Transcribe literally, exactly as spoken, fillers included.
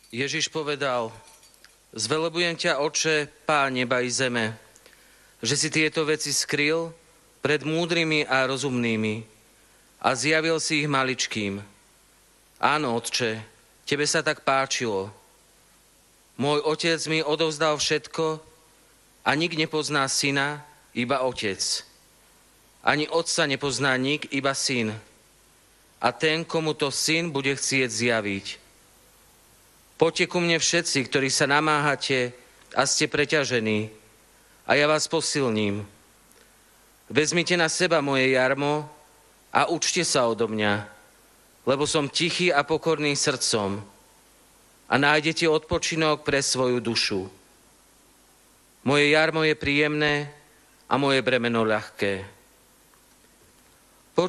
Ježiš povedal: Zvelebujem ťa, Otče, Pán neba i zeme, že si tieto veci skryl pred múdrymi a rozumnými a zjavil si ich maličkým. Áno, Otče, tebe sa tak páčilo. Môj Otec mi odovzdal všetko a nik nepozná Syna, iba Otec. Ani Otca nepozná nik, iba Syn. A ten, komu to Syn bude chcieť zjaviť. Poďte ku mne všetci, ktorí sa namáhate a ste preťažení, a ja vás posilním. Vezmite na seba moje jarmo a učte sa odo mňa, lebo som tichý a pokorný srdcom, a nájdete odpočinok pre svoju dušu. Moje jarmo je príjemné a moje bremeno ľahké.